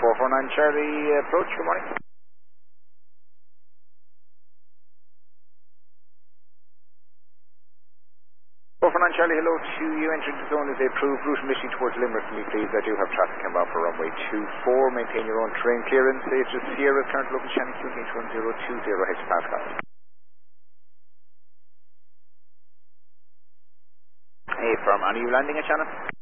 449 Charlie, approach, good morning. 449 Charlie, hello to you. Entering the zone is a approved route mission towards Limerick for me, please. I do have traffic inbound for runway 24. Maintain your own terrain clearance. It's just Sierra, current local channel QH 1020, H Pascal. Hey, from, are you landing at Shannon?